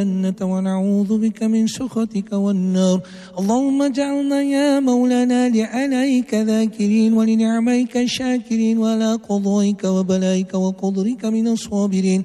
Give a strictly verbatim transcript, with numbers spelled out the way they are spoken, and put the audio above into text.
الجنة ونعوذ بك من سخطك والنار. اللهم اجعلنا يا مولانا لعليك ذاكرين ولنعميك شاكرين ولا قضائك وبلائك وقدرك من الصابرين.